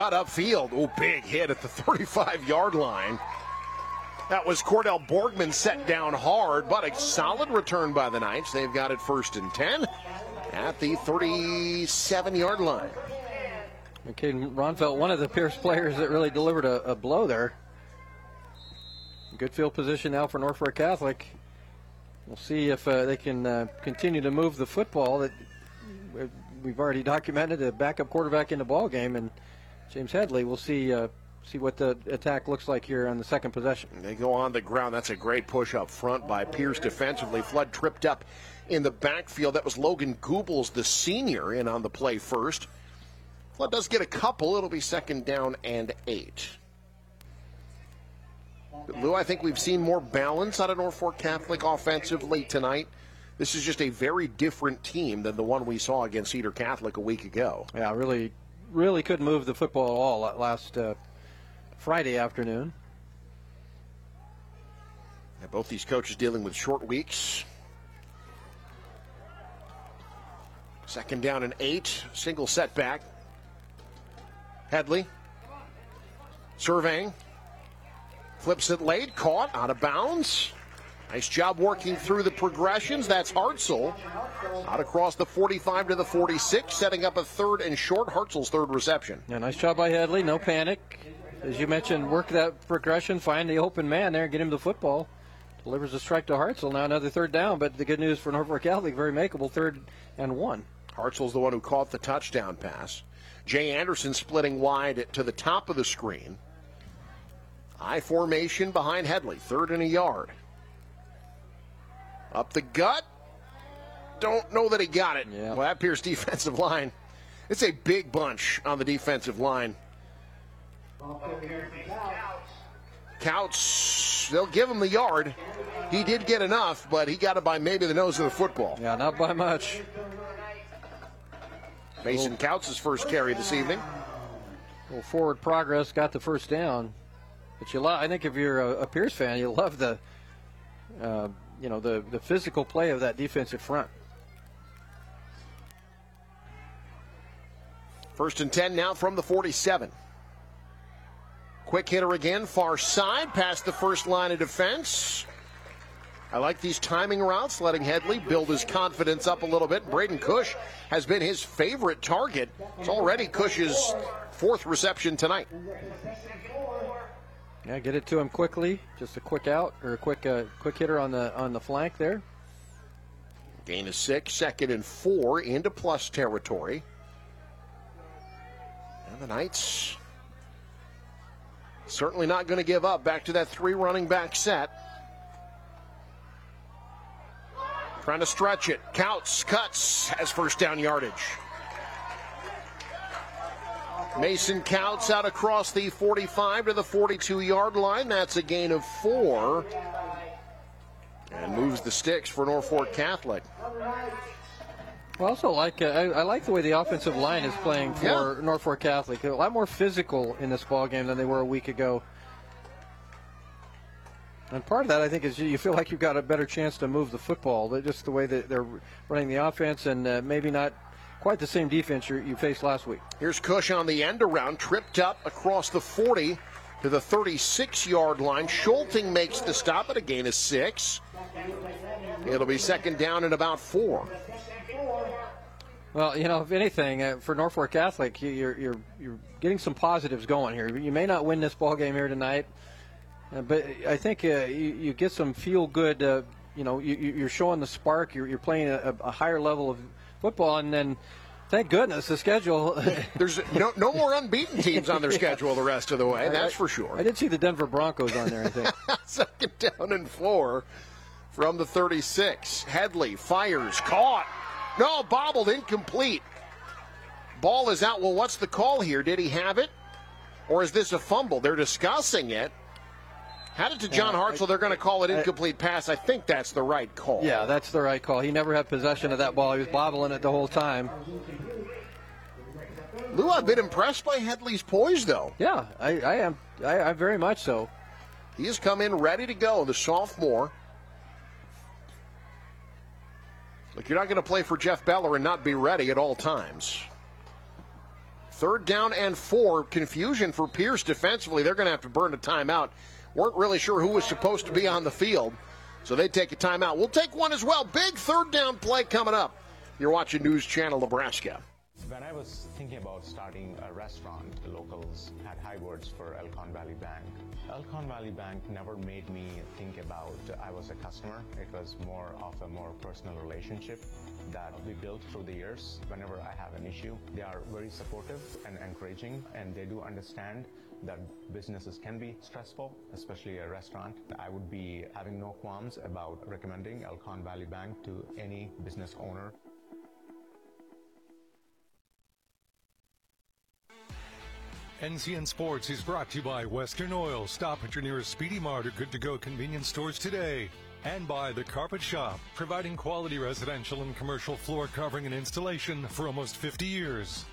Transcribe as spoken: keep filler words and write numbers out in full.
Out upfield. Oh, big hit at the thirty-five-yard line. That was Cordell Borgman set down hard, but a solid return by the Knights. They've got it first and ten at the thirty-seven-yard line. Caden Ronfelt, one of the Pierce players that really delivered a, a blow there. Good field position now for Norfolk Catholic. We'll see if uh, they can uh, continue to move the football. That we've already documented a backup quarterback in the ball game, and James Headley. We'll see uh, see what the attack looks like here on the second possession. They go on the ground. That's a great push up front by Pierce defensively. Flood tripped up in the backfield. That was Logan Goebbels, the senior, in on the play first. Flood does get a couple. It'll be second down and eight. But Lou, I think we've seen more balance out of Norfolk Catholic offensively tonight. This is just a very different team than the one we saw against Cedar Catholic a week ago. Yeah, really, really couldn't move the football at all last uh, Friday afternoon. Yeah, both these coaches dealing with short weeks. Second down and eight. Single setback. Headley surveying. Flips it late. Caught out of bounds. Nice job working through the progressions. That's Hartzell out across the forty-five to the forty-six, setting up a third and short. Hartzell's third reception. Yeah, nice job by Headley. No panic. As you mentioned, work that progression, find the open man there, get him the football. Delivers a strike to Hartzell. Now another third down, but the good news for Norfolk Catholic, very makeable third and one. Hartzell's the one who caught the touchdown pass. Jay Anderson splitting wide to the top of the screen. I formation behind Headley, third and a yard. Up the gut. Don't know that he got it. Yeah. Well, that Pierce defensive line. It's a big bunch on the defensive line. Couch, they'll give him the yard. He did get enough, but he got it by maybe the nose of the football. Yeah, not by much. Mason Couch's first carry this evening. Well, forward progress, got the first down. But you love, I think if you're a, a Pierce fan, you love the, uh, you know, the, the physical play of that defensive front. First and ten now from the forty-seven. Quick hitter again, far side, past the first line of defense. I like these timing routes, letting Headley build his confidence up a little bit. Braden Cush has been his favorite target. It's already Cush's fourth reception tonight. Yeah, get it to him quickly. Just a quick out or a quick uh, quick hitter on the on the flank there. Gain of six, second and four into plus territory. And the Knights certainly not going to give up. Back to that three running back set. Trying to stretch it. Counts, cuts, has first down yardage. Mason Counts out across the forty-five to the forty-two-yard line. That's a gain of four. And moves the sticks for Norfolk Catholic. Well, also like uh, I, I like the way the offensive line is playing for Yeah. Norfolk Catholic. They're a lot more physical in this ball game than they were a week ago. And part of that, I think, is you feel like you've got a better chance to move the football. They're just the way that they're running the offense, and uh, maybe not quite the same defense you, you faced last week. Here's Cush on the end around, tripped up across the forty to the thirty-six-yard line. Schulting makes the stop at a gain of six. It'll be second down and about four. Well, you know, if anything, uh, for Norfolk Catholic, you, you're you're you're getting some positives going here. You may not win this ball game here tonight, uh, but I think uh, you, you get some feel-good. Uh, you know, you, you're showing the spark. You're, you're playing a, a higher level of football, and then thank goodness the schedule. There's no, no more unbeaten teams on their schedule the rest of the way, that's I, for sure. I did see the Denver Broncos on there, I think. Second down and four from the thirty-six. Headley fires, caught. No, bobbled, incomplete. Ball is out. Well, what's the call here? Did he have it? Or is this a fumble? They're discussing it. Had it to John Yeah, Hartzell. They're going to call it incomplete pass. I think that's the right call. Yeah, that's the right call. He never had possession of that ball. He was bobbling it the whole time. Lou, I've been impressed by Headley's poise, though. Yeah, I, I am. I, I very much so. He has come in ready to go, the sophomore. Look, you're not going to play for Jeff Beller and not be ready at all times. Third down and four. Confusion for Pierce defensively. They're going to have to burn a timeout. Weren't really sure who was supposed to be on the field, so they take a timeout. We'll take one as well. Big third down play coming up. You're watching News Channel Nebraska. When I was thinking about starting a restaurant, the locals had high words for Elkhorn Valley Bank. Elkhorn Valley Bank never made me think about I was a customer. It was more of a more personal relationship that we built through the years. Whenever I have an issue, they are very supportive and encouraging, and they do understand that businesses can be stressful, especially a restaurant. I would be having no qualms about recommending Elkhorn Valley Bank to any business owner. N C N Sports is brought to you by Western Oil. Stop at your nearest Speedy Mart or good-to-go convenience stores today. And by The Carpet Shop, providing quality residential and commercial floor covering and installation for almost fifty years.